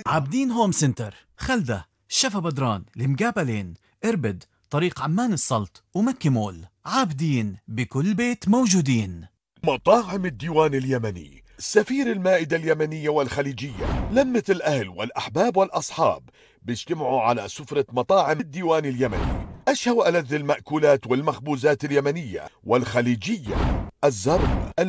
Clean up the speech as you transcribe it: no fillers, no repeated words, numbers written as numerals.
عابدين هوم سنتر، خلدة، شفا بدران، المقابلين، إربد، طريق عمان السلط، ومكة مول. عابدين بكل بيت موجودين. مطاعم الديوان اليمني، سفير المائدة اليمنية والخليجية، لمة الأهل والأحباب والأصحاب بيجتمعوا على سفرة مطاعم الديوان اليمني. أشهى وألذ المأكولات والمخبوزات اليمنية والخليجية، الزرب